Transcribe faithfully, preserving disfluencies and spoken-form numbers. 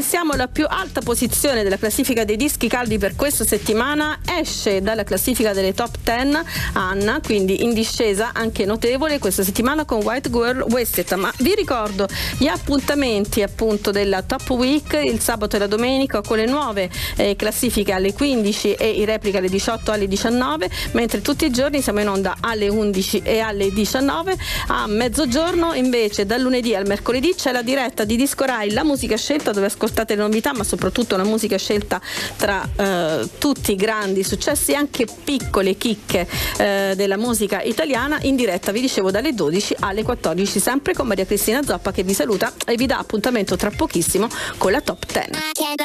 iniziamo la più alta posizione della classifica dei dischi caldi per questa settimana. Esce dalla classifica delle top dieci Anna, quindi in discesa anche notevole questa settimana con White Girl Wasted. Ma vi ricordo gli appuntamenti appunto della Top Week il sabato e la domenica con le nuove eh, classifiche alle quindici e i replica alle diciotto alle diciannove, mentre tutti i giorni siamo in onda alle undici e alle diciannove. A mezzogiorno invece dal lunedì al mercoledì c'è la diretta di Disco Rai, la musica scelta, dove ascoltate le novità ma soprattutto la musica scelta tra eh, tutti i grandi successi, anche piccole chicche eh, della musica italiana, in diretta vi dicevo dalle dodici alle quattordici, sempre con Maria Cristina Zoppa che vi saluta e vi dà appuntamento tra pochissimo con la top dieci.